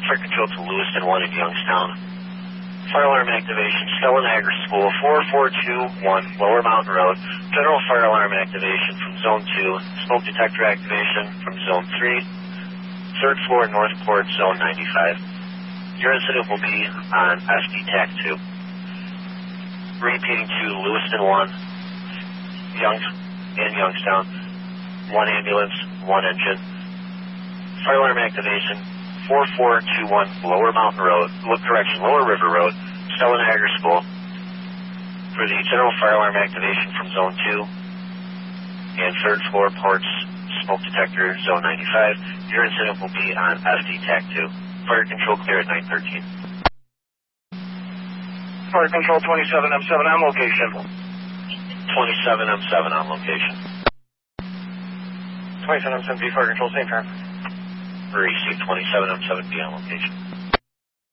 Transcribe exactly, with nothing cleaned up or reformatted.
Fire control to Lewiston one in Youngstown. Fire alarm activation, Stella Niagara School, four four two one, Lower Mountain Road. General fire alarm activation from Zone two. Smoke detector activation from Zone three. Third floor, Northport, Zone ninety-five. Your incident will be on S D T A C two. Repeating to Lewiston one, Young, in Youngstown. One ambulance, one engine. Fire alarm activation, four four two one, Lower Mountain Road, look correction, Lower River Road, Stella Niagara School. For the general fire alarm activation from Zone two and third floor ports, smoke detector, Zone ninety-five. Your incident will be on S D T A C two. Fire control clear at nine thirteen. Fire control twenty-seven M seven on location. twenty-seven M seven on location. twenty-seven M seven B, fire control, same time. Receive twenty-seven M seven B on location.